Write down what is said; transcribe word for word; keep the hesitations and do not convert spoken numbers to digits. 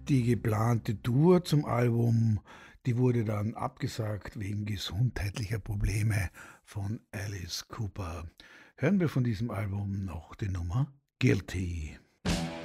Die geplante Tour zum Album, die wurde dann abgesagt wegen gesundheitlicher Probleme von Alice Cooper. Hören wir von diesem Album noch die Nummer „Guilty“.